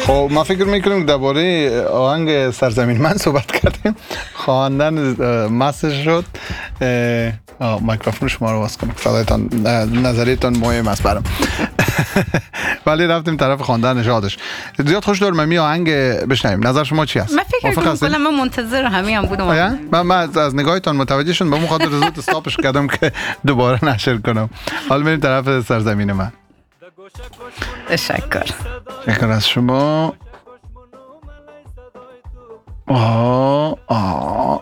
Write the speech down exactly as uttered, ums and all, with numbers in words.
خب ما فکر میکنیم درباره آهنگ سرزمین من صحبت کردیم. خواندن مسج شد. میکروفون شما رو باز کنم. صدایتان نظریتان مهم است برام. ولی رفتیم طرف خواندن نژادش. زیاد خوش دارم می آهنگ بشنویم. نظر شما چی است؟ من فکر کنم کلا من منتظر همین هم بودم. من من از نگاهتان متوجه شدم، به اون خاطر زود استاپش کردم که دوباره نشر کنم. حالا بریم طرف سرزمین من. تشکر. شکر از شما. آه آه